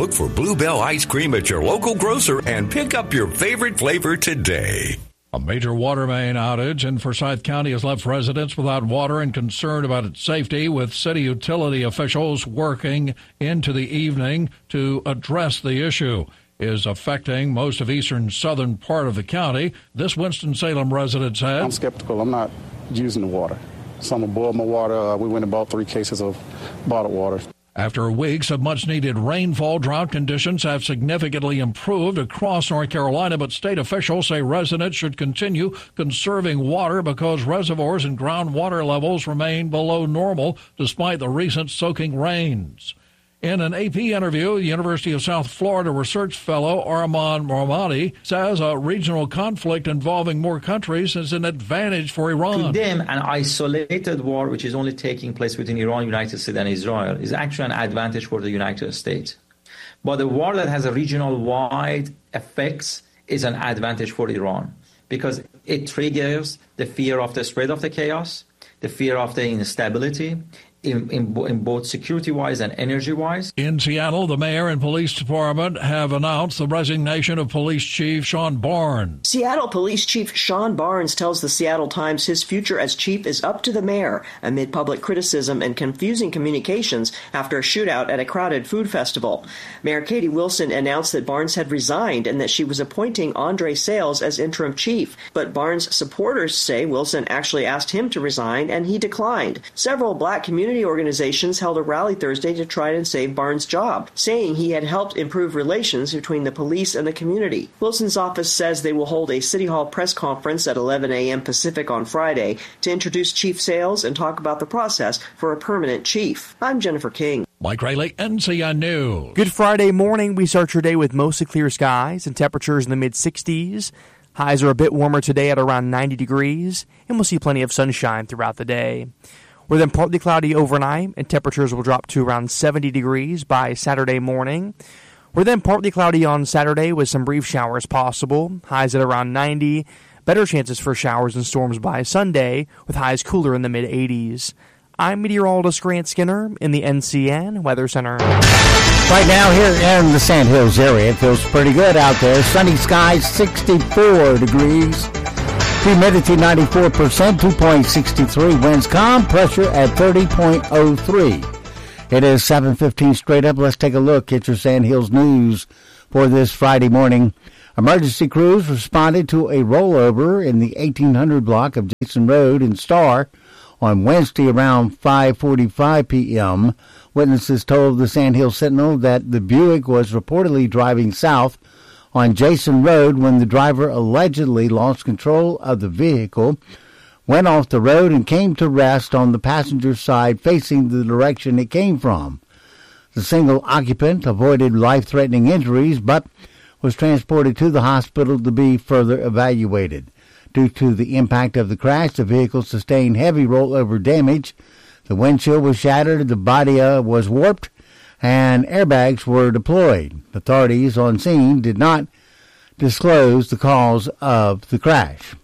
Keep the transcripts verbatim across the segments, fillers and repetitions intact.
Look for Bluebell ice cream at your local grocer and pick up your favorite flavor today. A major water main outage in Forsyth County has left residents without water and concerned about its safety, with city utility officials working into the evening to address the issue. Is affecting most of eastern southern part of the county. This Winston-Salem resident said, I'm skeptical. I'm not using the water. So I'm going to boil my water. Uh, we went and bought three cases of bottled water. After weeks of much-needed rainfall, drought conditions have significantly improved across North Carolina, but state officials say residents should continue conserving water because reservoirs and groundwater levels remain below normal despite the recent soaking rains. In an A P interview, the University of South Florida research fellow Arman Rahmati says a regional conflict involving more countries is an advantage for Iran. To them, an isolated war, which is only taking place between Iran, United States, and Israel, is actually an advantage for the United States. But a war that has a regional-wide effects is an advantage for Iran because it triggers the fear of the spread of the chaos, the fear of the instability, In, in, in both security-wise and energy-wise. In Seattle, the mayor and police department have announced the resignation of Police Chief Sean Barnes. Seattle Police Chief Sean Barnes tells the Seattle Times his future as chief is up to the mayor amid public criticism and confusing communications after a shootout at a crowded food festival. Mayor Katie Wilson announced that Barnes had resigned and that she was appointing Andre Sales as interim chief. But Barnes' supporters say Wilson actually asked him to resign and he declined. Several black community organizations held a rally Thursday to try and save Barnes' job, saying he had helped improve relations between the police and the community. Wilson's office says they will hold a City Hall press conference at eleven a.m. Pacific on Friday to introduce Chief Sales and talk about the process for a permanent chief. I'm Jennifer King. Mike Rayleigh, N C N News. Good Friday morning. We start your day with mostly clear skies and temperatures in the mid-sixties. Highs are a bit warmer today at around ninety degrees, and we'll see plenty of sunshine throughout the day. We're then partly cloudy overnight, and temperatures will drop to around seventy degrees by Saturday morning. We're then partly cloudy on Saturday with some brief showers possible, highs at around ninety. Better chances for showers and storms by Sunday, with highs cooler in the mid-eighties. I'm meteorologist Grant Skinner in the N C N Weather Center. Right now here in the Sand Hills area, it feels pretty good out there. Sunny skies, sixty-four degrees. Humidity ninety-four percent, two point six three. Winds calm, pressure at thirty point oh three. It is seven fifteen straight up. Let's take a look at your Sand Hills news for this Friday morning. Emergency crews responded to a rollover in the eighteen hundred block of Jason Road in Star on Wednesday around five forty-five p.m. Witnesses told the Sand Hills Sentinel that the Buick was reportedly driving south on Jason Road when the driver allegedly lost control of the vehicle, went off the road, and came to rest on the passenger side facing the direction it came from. The single occupant avoided life-threatening injuries but was transported to the hospital to be further evaluated. Due to the impact of the crash, the vehicle sustained heavy rollover damage. The windshield was shattered, the body uh, was warped, and airbags were deployed. Authorities on scene did not disclose the cause of the crash.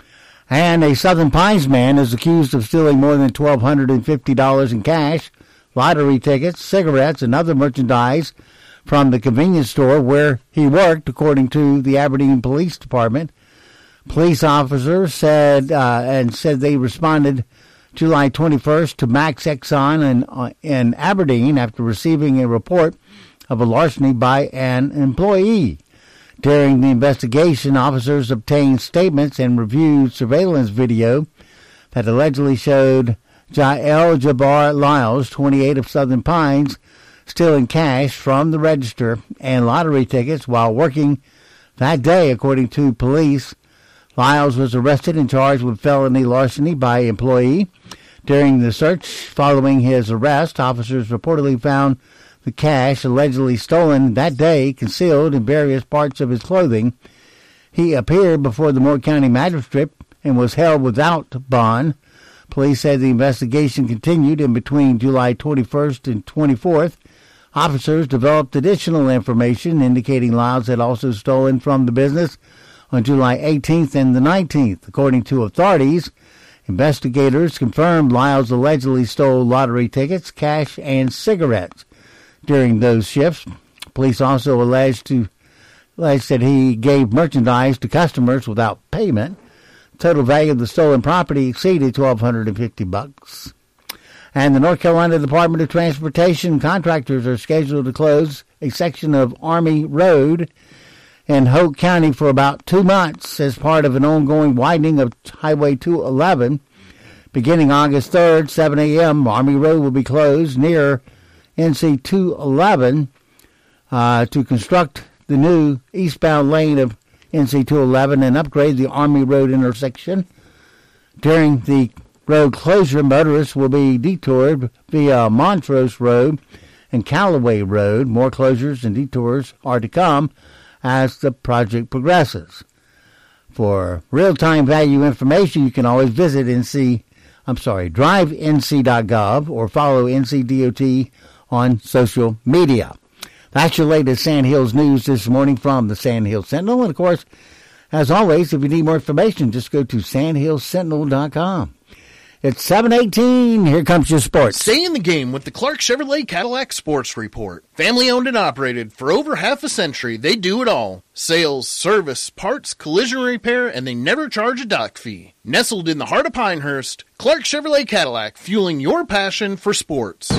And a Southern Pines man is accused of stealing more than one thousand two hundred fifty dollars in cash, lottery tickets, cigarettes, and other merchandise from the convenience store where he worked, according to the Aberdeen Police Department. Police officers said uh, and said they responded July twenty-first to Max Exxon in, uh, in Aberdeen after receiving a report of a larceny by an employee. During the investigation, officers obtained statements and reviewed surveillance video that allegedly showed Jael Jabbar Lyles, twenty-eight, of Southern Pines, stealing cash from the register and lottery tickets while working that day, according to police. Lyles was arrested and charged with felony larceny by employee. During the search following his arrest, officers reportedly found the cash allegedly stolen that day concealed in various parts of his clothing. He appeared before the Moore County Magistrate and was held without bond. Police said the investigation continued, and between July twenty-first and twenty-fourth, officers developed additional information indicating Lyles had also stolen from the business on July eighteenth and the nineteenth. According to authorities, investigators confirmed Lyles allegedly stole lottery tickets, cash, and cigarettes during those shifts. Police also alleged to alleged that he gave merchandise to customers without payment. Total value of the stolen property exceeded twelve hundred fifty bucks. And the North Carolina Department of Transportation contractors are scheduled to close a section of Army Road in Hoke County for about two months as part of an ongoing widening of Highway two eleven. Beginning August third, seven a.m., Army Road will be closed near N C two eleven uh, to construct the new eastbound lane of N C two eleven and upgrade the Army Road intersection. During the road closure, motorists will be detoured via Montrose Road and Callaway Road. More closures and detours are to come as the project progresses. For real-time value information, you can always visit N C, I'm sorry, drive N C dot gov or follow N C D O T on social media. That's your latest Sand Hills news this morning from the Sand Hills Sentinel. And, of course, as always, if you need more information, just go to sand hills sentinel dot com. It's seven eighteen. Here comes your sports. Stay in the game with the Clark Chevrolet Cadillac Sports Report. Family owned and operated for over half a century, they do it all. Sales, service, parts, collision repair, and they never charge a dock fee. Nestled in the heart of Pinehurst, Clark Chevrolet Cadillac, fueling your passion for sports.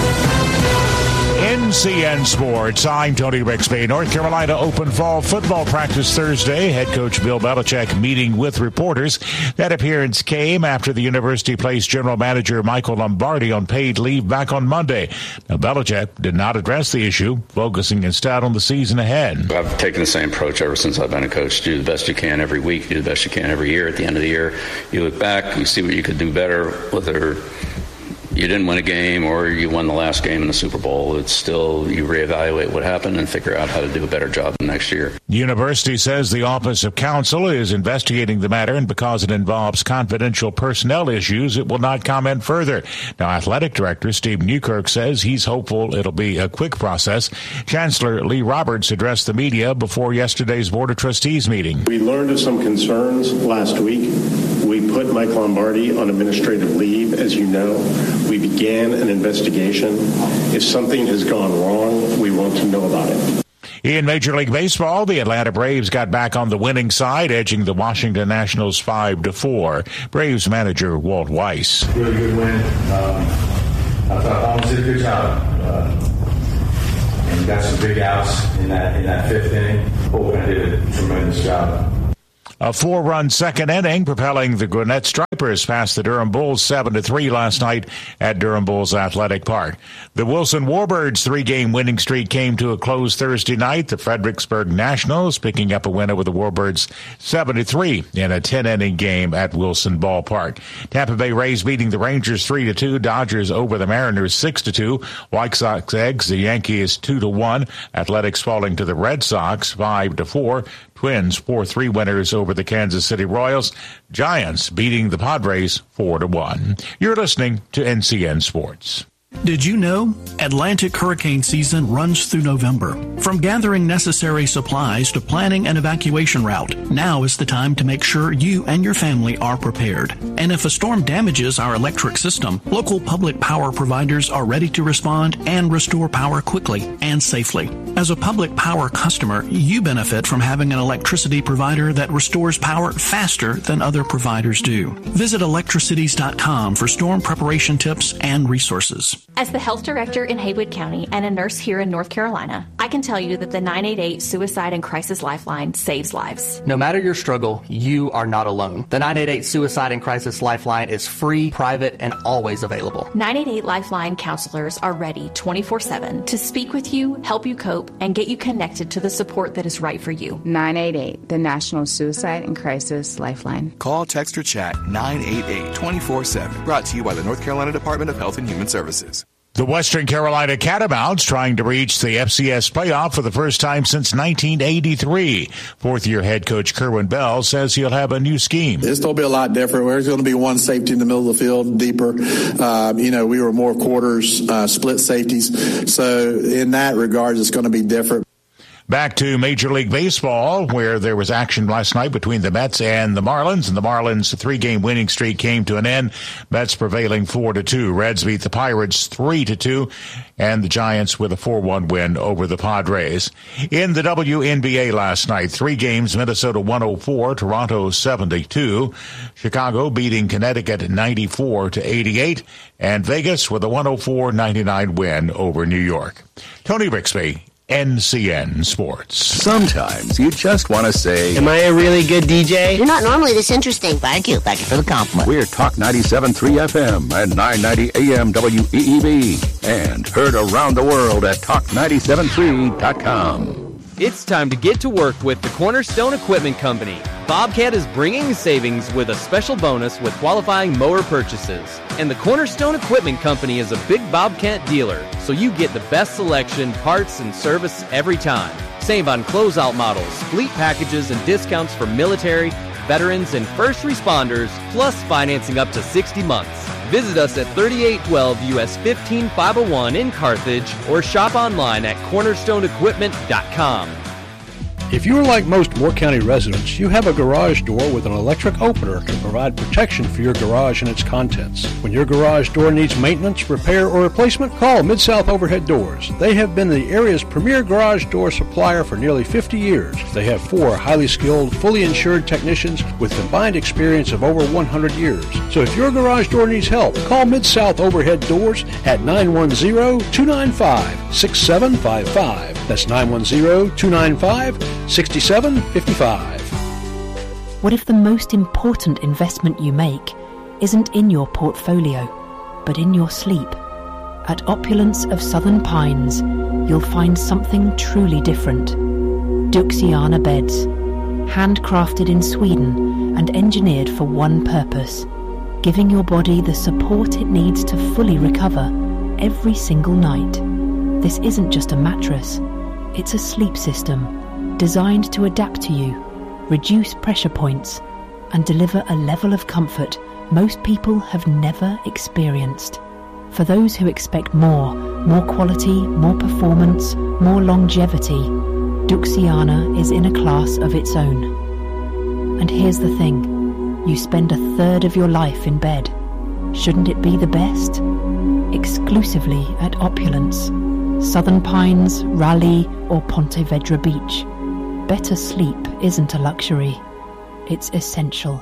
N C N Sports, I'm Tony Rixby. North Carolina open fall football practice Thursday. Head coach Bill Belichick meeting with reporters. That appearance came after the university placed general manager Michael Lombardi on paid leave back on Monday. Now, Belichick did not address the issue, focusing instead on the season ahead. I've taken the same approach ever since I've been a coach. Do the best you can every week, do the best you can every year. At the end of the year, you look back, you see what you could do better, whether you didn't win a game or you won the last game in the Super Bowl. It's still, you reevaluate what happened and figure out how to do a better job next year. The university says the Office of Counsel is investigating the matter, and because it involves confidential personnel issues, it will not comment further. Now, Athletic Director Steve Newkirk says he's hopeful it'll be a quick process. Chancellor Lee Roberts addressed the media before yesterday's Board of Trustees meeting. We learned of some concerns last week. We put Mike Lombardi on administrative leave, as you know. We began an investigation. If something has gone wrong, we want to know about it. In Major League Baseball, the Atlanta Braves got back on the winning side, edging the Washington Nationals five to four. Braves manager Walt Weiss. Really good win. Um, I thought Holmes did a good job. Uh, and got some big outs in that in that fifth inning. Bullpen did a tremendous job. A four-run second inning, propelling the Gwinnett Stripers past the Durham Bulls seven to three last night at Durham Bulls Athletic Park. The Wilson Warbirds' three-game winning streak came to a close Thursday night. The Fredericksburg Nationals picking up a win over the Warbirds seven to three in a ten-inning game at Wilson Ballpark. Tampa Bay Rays beating the Rangers three to two. Dodgers over the Mariners six to two. White Sox eggs the Yankees two to one. Athletics falling to the Red Sox five to four. Twins four three winners over the Kansas City Royals. Giants beating the Padres four to one. You're listening to N C N Sports. Did you know Atlantic hurricane season runs through November? From gathering necessary supplies to planning an evacuation route, now is the time to make sure you and your family are prepared. And if a storm damages our electric system, local public power providers are ready to respond and restore power quickly and safely. As a public power customer, you benefit from having an electricity provider that restores power faster than other providers do. Visit electricities dot com for storm preparation tips and resources. As the health director in Haywood County and a nurse here in North Carolina, I can tell you that the nine eight eight Suicide and Crisis Lifeline saves lives. No matter your struggle, you are not alone. The nine eight eight Suicide and Crisis Lifeline is free, private, and always available. nine eight eight Lifeline counselors are ready twenty-four seven to speak with you, help you cope, and get you connected to the support that is right for you. nine eight eight, the National Suicide and Crisis Lifeline. Call, text, or chat nine eight eight, twenty-four seven. Brought to you by the North Carolina Department of Health and Human Services. The Western Carolina Catamounts trying to reach the F C S playoff for the first time since nineteen eighty-three. Fourth-year head coach Kerwin Bell says he'll have a new scheme. This will be a lot different. There's going to be one safety in the middle of the field, deeper. Um, you know, we were more quarters, uh, split safeties. So in that regard, it's going to be different. Back to Major League Baseball, where there was action last night between the Mets and the Marlins, and the Marlins' three-game winning streak came to an end. Mets prevailing four to two. Reds beat the Pirates three to two, and the Giants with a four one win over the Padres. In the W N B A last night, three games: Minnesota one oh four, Toronto seventy-two, Chicago beating Connecticut ninety-four to eighty-eight, and Vegas with a one oh four ninety-nine win over New York. Tony Rixby, N C N Sports. Sometimes you just want to say, am I a really good D J? You're not normally this interesting. Thank you. Thank you for the compliment. We're Talk ninety-seven point three F M and nine ninety A M W E E B and heard around the world at talk ninety-seven three dot com. It's time to get to work with the Cornerstone Equipment Company. Bobcat is bringing savings with a special bonus with qualifying mower purchases. And the Cornerstone Equipment Company is a big Bobcat dealer, so you get the best selection, parts, and service every time. Save on closeout models, fleet packages, and discounts for military, veterans, and first responders, plus financing up to sixty months. Visit us at thirty-eight twelve U S fifteen five oh one in Carthage or shop online at cornerstone equipment dot com. If you are like most Moore County residents, you have a garage door with an electric opener to provide protection for your garage and its contents. When your garage door needs maintenance, repair, or replacement, call Mid-South Overhead Doors. They have been the area's premier garage door supplier for nearly fifty years. They have four highly skilled, fully insured technicians with combined experience of over one hundred years. So if your garage door needs help, call Mid-South Overhead Doors at nine one zero, two nine five, six seven five five. That's nine one zero, two nine five, six seven five five. What if the most important investment you make isn't in your portfolio, but in your sleep? At Opulence of Southern Pines, you'll find something truly different. Duxiana beds, handcrafted in Sweden and engineered for one purpose, giving your body the support it needs to fully recover every single night. This isn't just a mattress, it's a sleep system designed to adapt to you, reduce pressure points, and deliver a level of comfort most people have never experienced. For those who expect more, more quality, more performance, more longevity, Duxiana is in a class of its own. And here's the thing, you spend a third of your life in bed. Shouldn't it be the best? Exclusively at Opulence, Southern Pines, Raleigh, or Ponte Vedra Beach. Better sleep isn't a luxury, it's essential.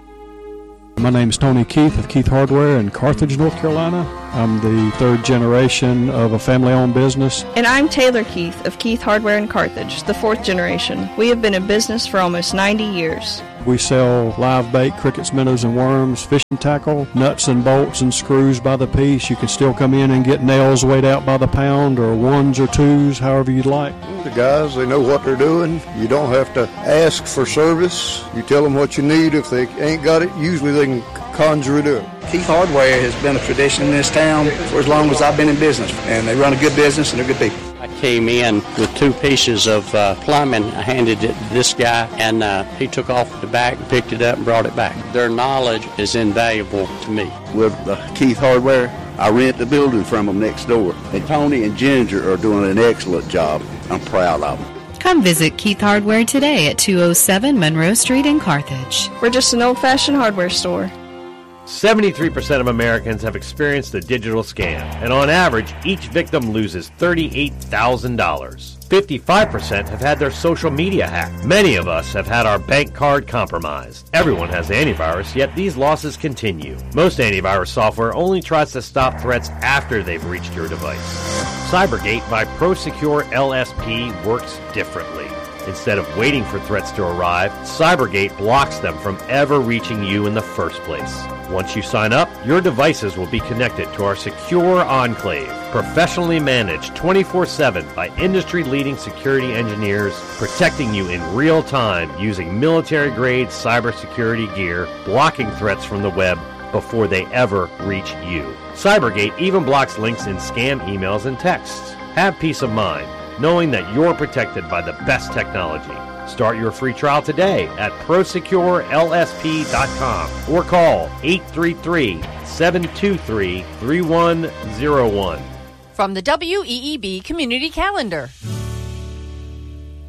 My name is Tony Keith of Keith Hardware in Carthage, North Carolina. I'm the third generation of a family-owned business. And I'm Taylor Keith of Keith Hardware in Carthage, the fourth generation. We have been in business for almost ninety years. We sell live bait, crickets, minnows, and worms, fishing tackle, nuts and bolts and screws by the piece. You can still come in and get nails weighed out by the pound, or ones or twos, however you'd like. The guys, they know what they're doing. You don't have to ask for service. You tell them what you need. If they ain't got it, usually they can conjure it up. Keith Hardware has been a tradition in this town for as long as I've been in business, and they run a good business and they're good people. I came in with two pieces of uh, plumbing. I handed it to this guy, and uh, he took off the back, picked it up, and brought it back. Their knowledge is invaluable to me. With uh, Keith Hardware, I rent the building from them next door. And Tony and Ginger are doing an excellent job. I'm proud of them. Come visit Keith Hardware today at two oh seven Monroe Street in Carthage. We're just an old-fashioned hardware store. seventy-three percent of Americans have experienced a digital scam, and on average, each victim loses thirty-eight thousand dollars. fifty-five percent have had their social media hacked. Many of us have had our bank card compromised. Everyone has antivirus, yet these losses continue. Most antivirus software only tries to stop threats after they've reached your device. Cybergate by ProSecure L S P works differently. Instead of waiting for threats to arrive, Cybergate blocks them from ever reaching you in the first place. Once you sign up, your devices will be connected to our secure enclave, professionally managed twenty-four seven by industry-leading security engineers, protecting you in real time using military-grade cybersecurity gear, blocking threats from the web before they ever reach you. Cybergate even blocks links in scam emails and texts. Have peace of mind, knowing that you're protected by the best technology. Start your free trial today at prosecure L S P dot com or call eight three three, seven two three, three one zero one. From the W E E B Community Calendar.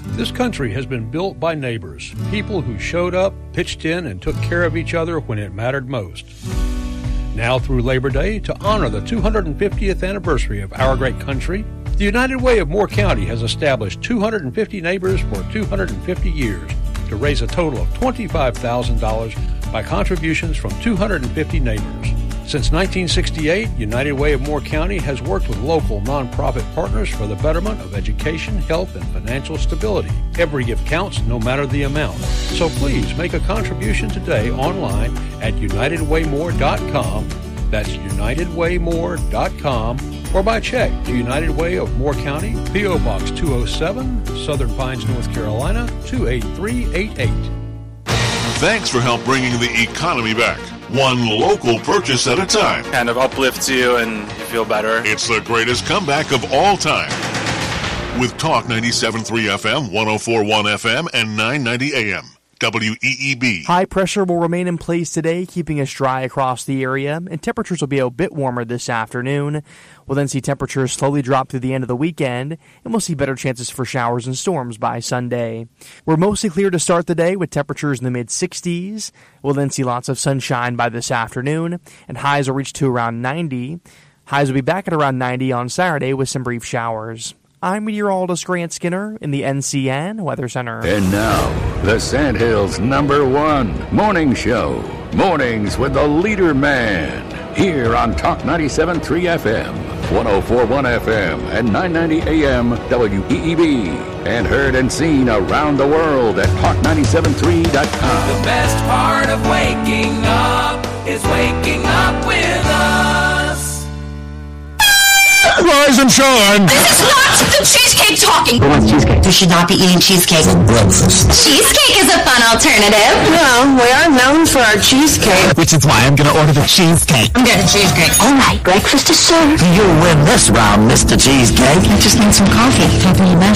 This country has been built by neighbors, people who showed up, pitched in, and took care of each other when it mattered most. Now through Labor Day, to honor the two hundred fiftieth anniversary of our great country, the United Way of Moore County has established two hundred fifty neighbors for two hundred fifty years to raise a total of twenty-five thousand dollars by contributions from two hundred fifty neighbors. Since nineteen sixty-eight, United Way of Moore County has worked with local nonprofit partners for the betterment of education, health, and financial stability. Every gift counts, no matter the amount. So please make a contribution today online at united way more dot com. That's united way more dot com, or by check to United Way of Moore County, P O. Box two oh seven, Southern Pines, North Carolina, two eight three eight eight. Thanks for help bringing the economy back. One local purchase at a time. Kind of uplifts you and you feel better. It's the greatest comeback of all time. With Talk ninety-seven point three F M, one oh four point one F M, and nine ninety A M. W E E B. High pressure will remain in place today, keeping us dry across the area, and temperatures will be a bit warmer this afternoon. We'll then see temperatures slowly drop through the end of the weekend, and we'll see better chances for showers and storms by Sunday. We're mostly clear to start the day with temperatures in the mid sixties. We'll then see lots of sunshine by this afternoon, and highs will reach to around ninety. Highs will be back at around ninety on Saturday with some brief showers. I'm meteorologist Grant Skinner in the N C N Weather Center. And now, the Sandhills' number one morning show. Mornings with the Leader Man. Here on Talk ninety-seven point three F M, one oh four point one F M, and nine ninety A M W E E B. And heard and seen around the world at talk ninety-seven three dot com. The best part of waking up is waking up with us. Rise and shine. This is not the cheesecake talking. Who wants cheesecake? You should not be eating cheesecake for breakfast. Cheesecake is a fun alternative. Well, we are known for our cheesecake. Which is why I'm going to order the cheesecake. I'm getting cheesecake. All right, breakfast is served. You win this round, Mister Cheesecake. I just need some coffee. Have you